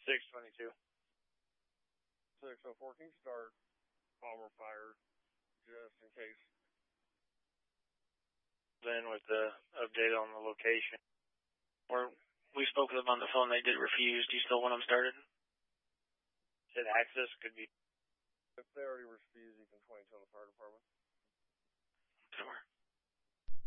622. 604, can you start Palmer Fire just in case? Then with the update on the location. Or we spoke with them on the phone, they did refuse. Do you still want them started? Said access could be. If they already refused, you can 22 on the fire department. Sure.